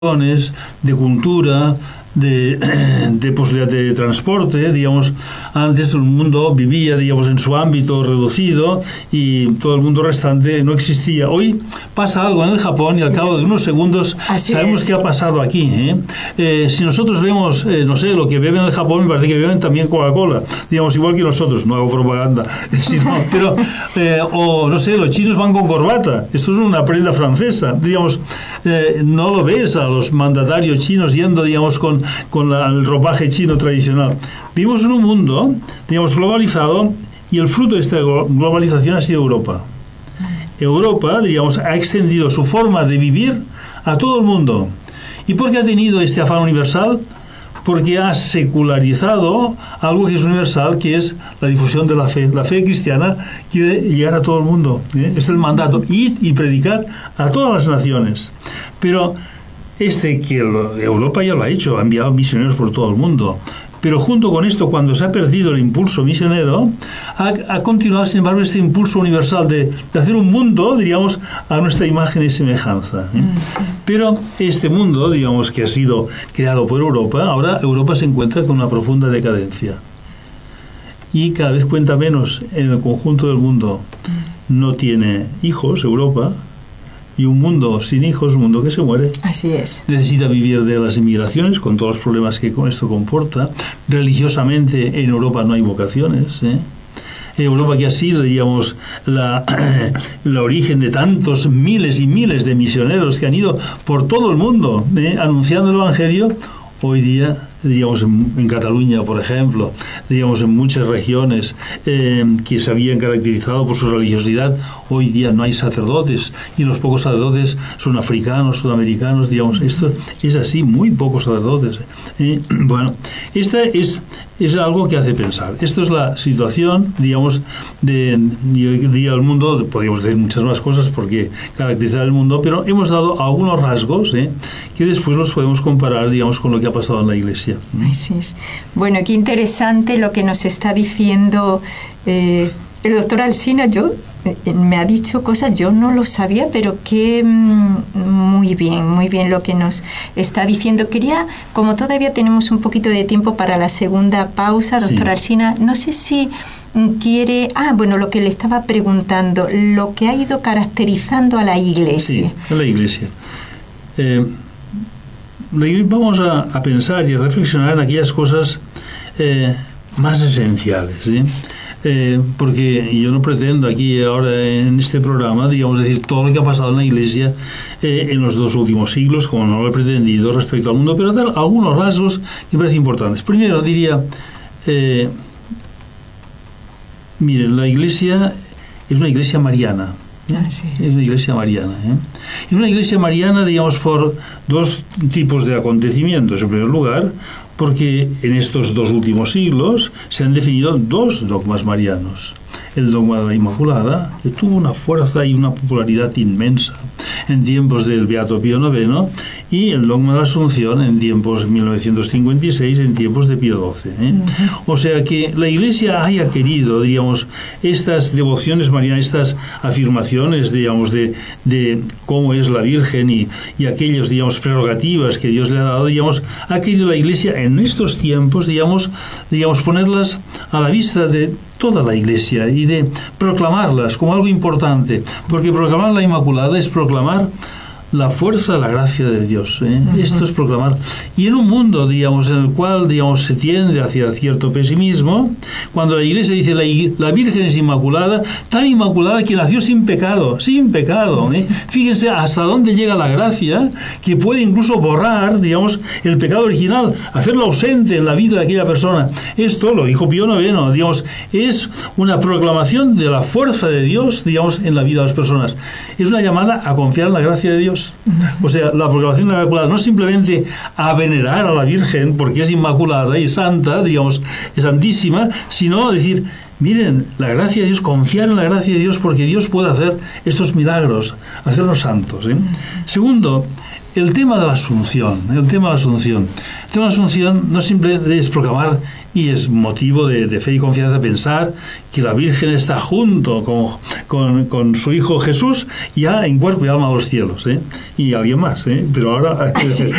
de cultura, de posibilidad de transporte. Digamos, antes el mundo vivía, digamos, en su ámbito reducido y todo el mundo restante no existía. Hoy pasa algo en el Japón y al cabo de unos segundos sabemos qué ha pasado aquí. Si nosotros vemos, no sé, lo que beben en el Japón, me parece que beben también Coca-Cola, digamos, igual que nosotros. No hago propaganda, pero o no sé, los chinos van con corbata. Esto es una prenda francesa, digamos. No lo ves a los mandatarios chinos yendo, digamos, con el ropaje chino tradicional. Vivimos en un mundo, digamos, globalizado, y el fruto de esta globalización ha sido Europa. Europa, digamos, ha extendido su forma de vivir a todo el mundo. ¿Y por qué ha tenido este afán universal? Porque ha secularizado algo que es universal, que es la difusión de la fe. La fe cristiana quiere llegar a todo el mundo. Es el mandato, id y predicad a todas las naciones. Pero Europa ya lo ha hecho, ha enviado misioneros por todo el mundo. Pero junto con esto, cuando se ha perdido el impulso misionero, ha continuado, sin embargo, este impulso universal de hacer un mundo, diríamos, a nuestra imagen y semejanza. Pero este mundo, digamos, que ha sido creado por Europa, ahora Europa se encuentra con una profunda decadencia. Y cada vez cuenta menos en el conjunto del mundo. No tiene hijos, Europa. Y un mundo sin hijos, un mundo que se muere. Así es. Necesita vivir de las inmigraciones, con todos los problemas que con esto comporta. Religiosamente, en Europa no hay vocaciones. Europa, que ha sido, digamos, el origen de tantos miles y miles de misioneros que han ido por todo el mundo anunciando el Evangelio, hoy día, digamos, en Cataluña, por ejemplo, digamos, en muchas regiones que se habían caracterizado por su religiosidad, hoy día no hay sacerdotes, y los pocos sacerdotes son africanos, sudamericanos, digamos. Esto es así, muy pocos sacerdotes. Bueno, esta es algo que hace pensar. Esto es la situación, digamos, yo diría el mundo. Podríamos decir muchas más cosas porque caracterizar el mundo, pero hemos dado algunos rasgos que después los podemos comparar, digamos, con lo que ha pasado en la Iglesia. Así es. Bueno, qué interesante lo que nos está diciendo el doctor Alsina. Me ha dicho cosas, yo no lo sabía, pero que muy bien lo que nos está diciendo. Quería, como todavía tenemos un poquito de tiempo para la segunda pausa, doctor Alsina, no sé si quiere... bueno, lo que le estaba preguntando, lo que ha ido caracterizando a la Iglesia. Sí, a la Iglesia. Vamos a pensar y a reflexionar en aquellas cosas más esenciales, porque yo no pretendo aquí ahora en este programa, digamos, decir todo lo que ha pasado en la Iglesia en los 2 últimos siglos, como no lo he pretendido respecto al mundo, pero dar algunos rasgos que me parecen importantes. Primero diría, miren, la Iglesia es una Iglesia mariana. Es una iglesia mariana. Y una iglesia mariana, digamos, por 2 tipos de acontecimientos. En primer lugar, porque en estos 2 últimos siglos se han definido 2 dogmas marianos. El dogma de la Inmaculada, que tuvo una fuerza y una popularidad inmensa en tiempos del Beato Pío IX, y el dogma de la Asunción en tiempos de 1956, en tiempos de Pío XII. O sea que la Iglesia haya querido, digamos, estas devociones marianas, estas afirmaciones, digamos, de cómo es la Virgen y aquellas, digamos, prerrogativas que Dios le ha dado, digamos, ha querido la Iglesia en estos tiempos, digamos, ponerlas a la vista de toda la Iglesia y de proclamarlas como algo importante, porque proclamar la Inmaculada es proclamar la fuerza, la gracia de Dios. Esto es proclamar. Y en un mundo, digamos, en el cual, digamos, se tiende hacia cierto pesimismo, cuando la Iglesia dice la Virgen es inmaculada, tan inmaculada que nació sin pecado. Fíjense hasta dónde llega la gracia, que puede incluso borrar, digamos, el pecado original, hacerlo ausente en la vida de aquella persona. Esto lo dijo Pío IX, digamos, es una proclamación de la fuerza de Dios, digamos, en la vida de las personas. Es una llamada a confiar en la gracia de Dios. O sea, la proclamación de la Inmaculada no es simplemente a venerar a la Virgen porque es inmaculada y santa, digamos, es santísima, sino decir, miren, la gracia de Dios, confiar en la gracia de Dios porque Dios puede hacer estos milagros, hacernos santos. Segundo, el tema de la Asunción. El tema de la Asunción no simplemente es proclamar, y es motivo de fe y confianza pensar que la Virgen está junto con su Hijo Jesús, ya en cuerpo y alma a los cielos, y alguien más, pero ahora